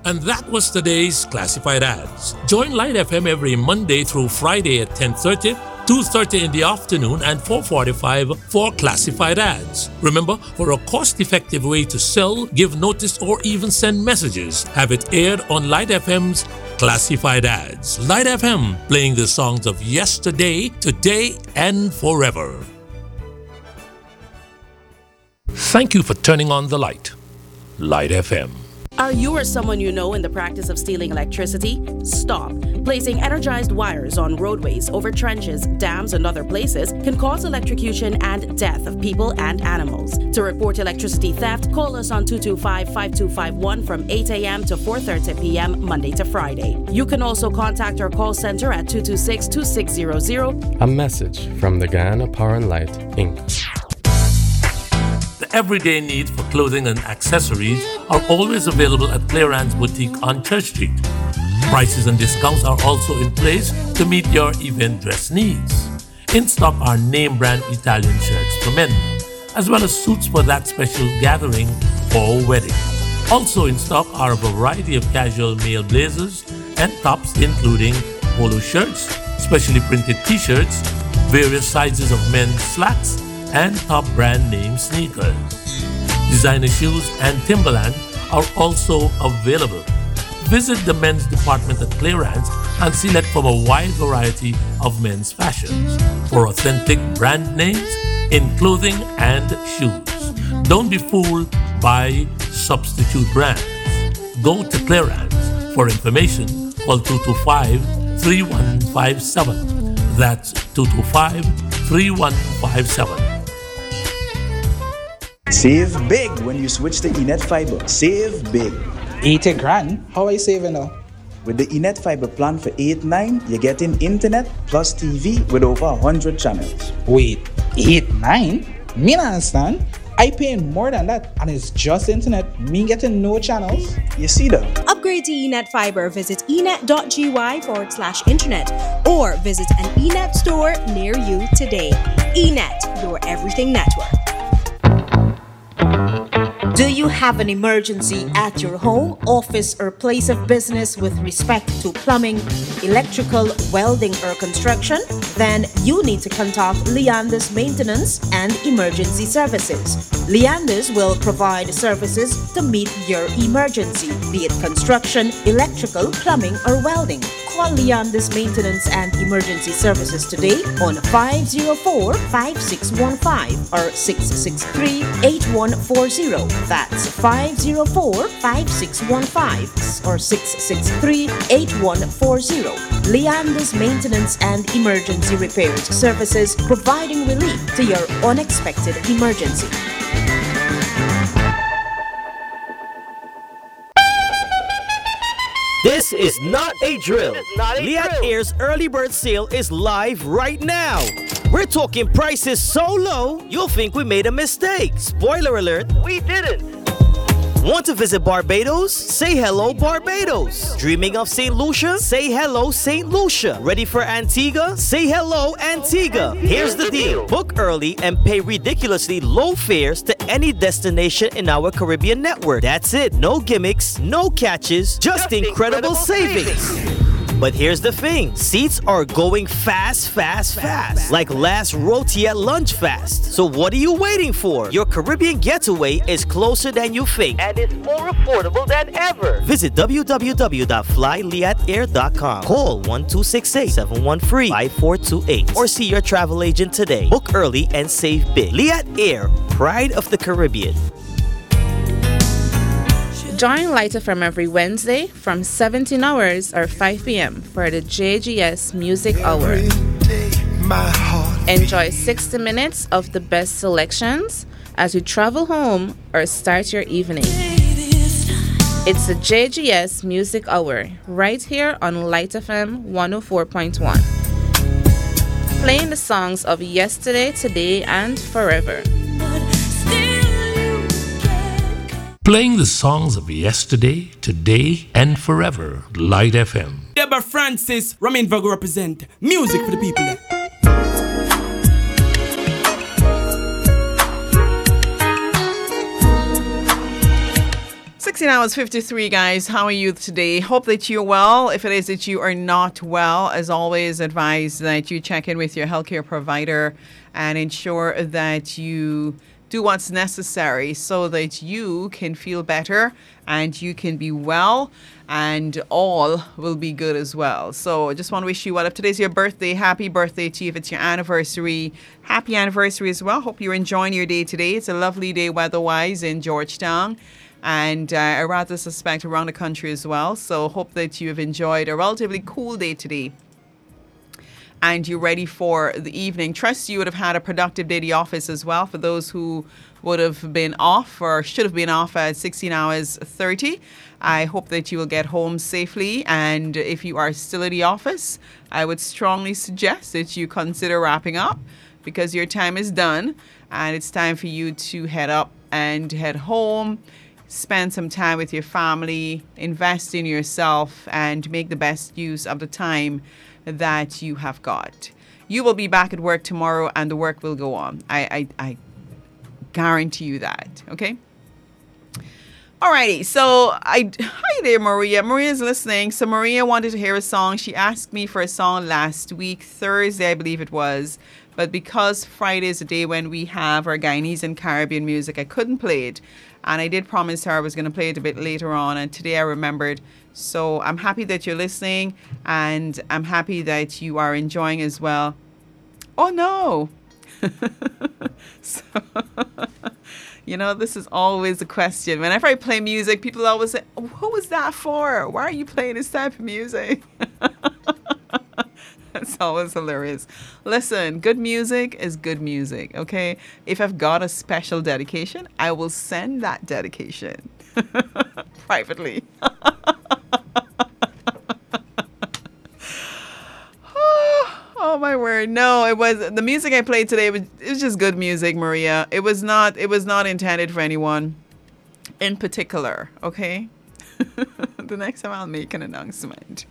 And that was today's Classified Ads. Join Light FM every Monday through Friday at 10:30, 2:30 in the afternoon, and 4:45 for Classified Ads. Remember, for a cost-effective way to sell, give notice, or even send messages, have it aired on Light FM's Classified Ads. Light FM, playing the songs of yesterday, today, and forever. Thank you for turning on the light. Light FM. Are you or someone you know in the practice of stealing electricity? Stop. Placing energized wires on roadways, over trenches, dams, and other places can cause electrocution and death of people and animals. To report electricity theft, call us on 225-5251 from 8 a.m. to 4:30 p.m. Monday to Friday. You can also contact our call center at 226-2600. A message from the Guyana Power and Light, Inc. The everyday needs for clothing and accessories are always available at Clearance Boutique on Church Street. Prices and discounts are also in place to meet your event dress needs. In stock are name brand Italian shirts for men, as well as suits for that special gathering or wedding. Also in stock are a variety of casual male blazers and tops, including polo shirts, specially printed t-shirts, various sizes of men's slacks, and top brand name sneakers. Designer shoes and Timberland are also available. Visit the men's department at Clearance and select from a wide variety of men's fashions for authentic brand names in clothing and shoes. Don't be fooled by substitute brands. Go to Clearance. For information, call 225-3157. That's 225-3157. Save big when you switch to Enet Fiber. Save big. 80 grand? How are you saving now? With the Enet Fiber plan for 8-9, you're getting internet plus TV with over 100 channels. Wait, 8-9? Me not understand. I paying more than that and it's just internet. Me getting no channels. You see that? Upgrade to Enet Fiber. Visit enet.gy/internet or visit an Enet store near you today. Enet, your everything network. Do you have an emergency at your home, office, or place of business with respect to plumbing, electrical, welding, or construction? Then you need to contact Leander's Maintenance and Emergency Services. Leander's will provide services to meet your emergency, be it construction, electrical, plumbing, or welding. Call Leander's Maintenance and Emergency Services today on 504-5615 or 663-8140. That's 504-5615 or 663-8140. Leander's Maintenance and Emergency Repairs Services, providing relief to your unexpected emergency. This is not a drill. Liat Air's early bird sale is live right now. We're talking prices so low, you'll think we made a mistake. Spoiler alert, we didn't. Want to visit Barbados? Say hello, Barbados. Dreaming of St. Lucia? Say hello, St. Lucia. Ready for Antigua? Say hello, Antigua. Here's the deal. Book early and pay ridiculously low fares to any destination in our Caribbean network. That's it. No gimmicks, no catches, just incredible savings. But here's the thing, seats are going fast. Like last roti at lunch fast. So what are you waiting for? Your Caribbean getaway is closer than you think. And it's more affordable than ever. Visit www.flyliatair.com. Call 1268-713-5428 or see your travel agent today. Book early and save big. Liat Air, pride of the Caribbean. Join Light FM every Wednesday from 17 hours or 5 p.m. for the JGS Music Hour. Enjoy 60 minutes of the best selections as you travel home or start your evening. It's the JGS Music Hour right here on Light FM 104.1. Playing the songs of yesterday, today, and forever. Playing the songs of yesterday, today, and forever. Light FM. Deborah Francis, Ramin Vago represent music for the people there. 16 hours 53, guys. How are you today? Hope that you're well. If it is that you are not well, as always, advise that you check in with your healthcare provider and ensure that you do what's necessary so that you can feel better and you can be well and all will be good as well. So I just want to wish you well. If today's your birthday, happy birthday to you. If it's your anniversary, happy anniversary as well. Hope you're enjoying your day today. It's a lovely day weather-wise in Georgetown. And I rather suspect around the country as well. So hope that you have enjoyed a relatively cool day today. And you're ready for the evening. Trust you would have had a productive day at the office as well. For those who would have been off or should have been off at 16 hours 30, I hope that you will get home safely. And if you are still at the office, I would strongly suggest that you consider wrapping up because your time is done. And it's time for you to head up and head home. Spend some time with your family, invest in yourself, and make the best use of the time that you have got. You will be back at work tomorrow and the work will go on. I guarantee you that, okay? Alrighty, so hi there, Maria. Maria's listening. So Maria wanted to hear a song. She asked me for a song last week, Thursday, I believe it was. But because Friday is a day when we have our Guyanese and Caribbean music, I couldn't play it. And I did promise her I was going to play it a bit later on. And today I remembered. So I'm happy that you're listening. And I'm happy that you are enjoying as well. Oh, no. So, this is always a question. Whenever I play music, people always say, who was that for? Why are you playing this type of music? It's always hilarious. Listen, good music is good music, okay? If I've got a special dedication, I will send that dedication privately. Oh my word. No, it was the music I played today it was just good music, Maria. It was not intended for anyone in particular, okay? The next time I'll make an announcement.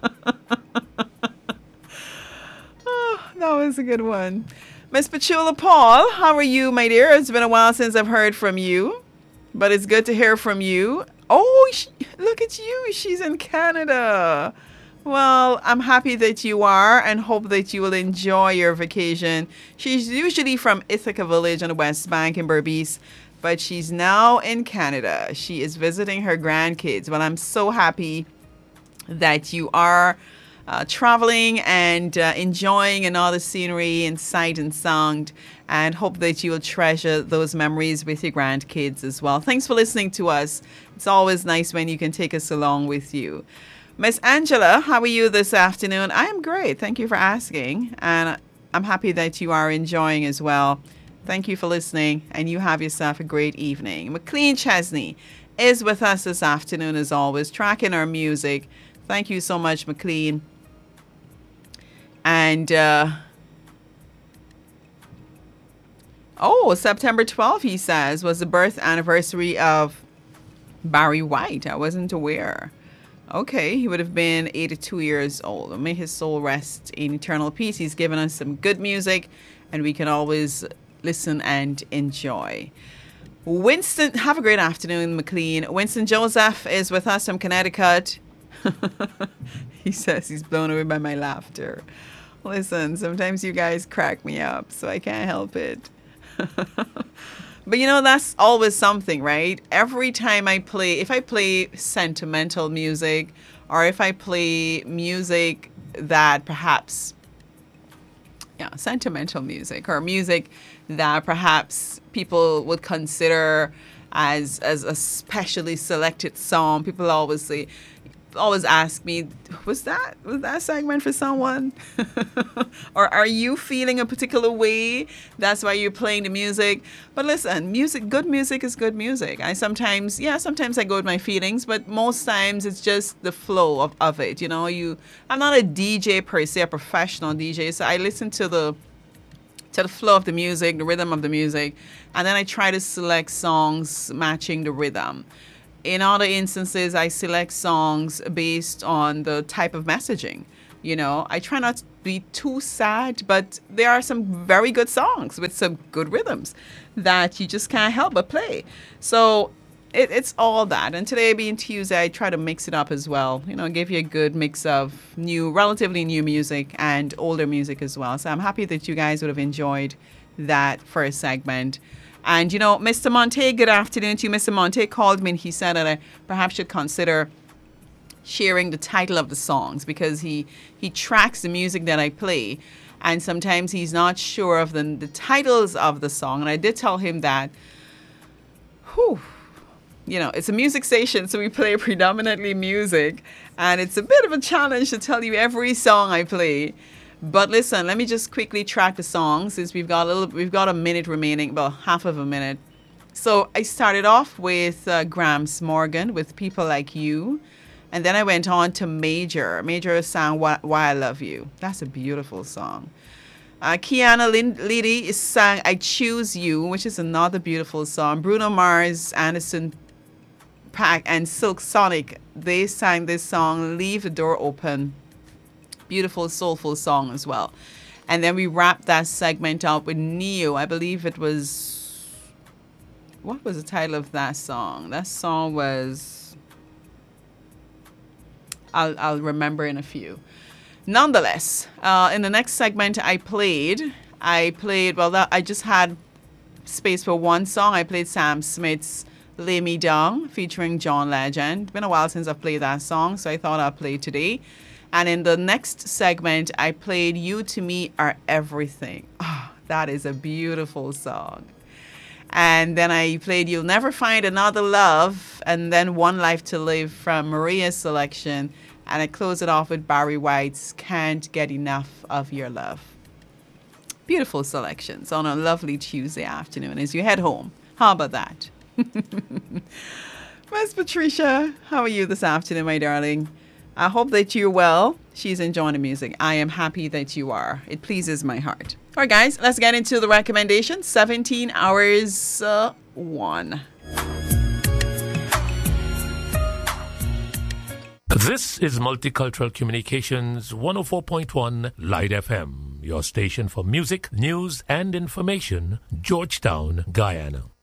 That was a good one. Miss Petula Paul, how are you, my dear? It's been a while since I've heard from you, but it's good to hear from you. Oh, look at you. She's in Canada. Well, I'm happy that you are and hope that you will enjoy your vacation. She's usually from Ithaca Village on the West Bank in Berbice, but she's now in Canada. She is visiting her grandkids. Well, I'm so happy that you are traveling and enjoying and all the scenery and sight and sound, and hope that you will treasure those memories with your grandkids as well. Thanks for listening to us. It's always nice when you can take us along with you. Miss Angela, how are you this afternoon? I am great. Thank you for asking. And I'm happy that you are enjoying as well. Thank you for listening, and you have yourself a great evening. McLean Chesney is with us this afternoon as always, tracking our music. Thank you so much, McLean. And, September 12th, he says, was the birth anniversary of Barry White. I wasn't aware. Okay, he would have been 82 years old. May his soul rest in eternal peace. He's given us some good music, and we can always listen and enjoy. Winston, have a great afternoon, McLean. Winston Joseph is with us from Connecticut. He says he's blown away by my laughter. Listen, sometimes you guys crack me up, so I can't help it. But that's always something, right? Every time if I play sentimental music, or if I play music that perhaps, sentimental music, or music that perhaps people would consider as a specially selected song, people always ask me, was that segment for someone? Or are you feeling a particular way? That's why you're playing the music. But listen, good music is good music. Sometimes I go with my feelings, but most times it's just the flow of it. I'm not a DJ per se, a professional DJ, so I listen to the flow of the music, the rhythm of the music, and then I try to select songs matching the rhythm. In other instances, I select songs based on the type of messaging. I try not to be too sad, but there are some very good songs with some good rhythms that you just can't help but play. So it's all that. And today being Tuesday, I try to mix it up as well. Give you a good mix of relatively new music and older music as well. So I'm happy that you guys would have enjoyed that first segment. And, Mr. Monte, good afternoon to you. Mr. Monte called me and he said that I perhaps should consider sharing the title of the songs because he tracks the music that I play. And sometimes he's not sure of the titles of the song. And I did tell him that, it's a music station, so we play predominantly music. And it's a bit of a challenge to tell you every song I play. But listen, let me just quickly track the songs since we've got a minute remaining, about half of a minute. So I started off with Gramps Morgan with People Like You. And then I went on to Major. Major sang Why I Love You. That's a beautiful song. Kiana Liddy sang I Choose You, which is another beautiful song. Bruno Mars, Anderson .Paak, and Silk Sonic, they sang this song, Leave the Door Open. Beautiful, soulful song as well. And then we wrapped that segment up with Neo. I believe it was... What was the title of that song? That song was... I'll remember in a few. Nonetheless, in the next segment I just had space for one song. I played Sam Smith's Lay Me Down featuring John Legend. It's been a while since I've played that song, so I thought I'd play it today. And in the next segment, I played You to Me Are Everything. Oh, that is a beautiful song. And then I played You'll Never Find Another Love, and then One Life to Live from Maria's selection. And I close it off with Barry White's Can't Get Enough of Your Love. Beautiful selections on a lovely Tuesday afternoon as you head home. How about that? Miss Patricia, how are you this afternoon, my darling? I hope that you're well. She's enjoying the music. I am happy that you are. It pleases my heart. All right, guys, let's get into the recommendations. 17 hours 1. This is Multicultural Communications 104.1 Light FM, your station for music, news, and information, Georgetown, Guyana.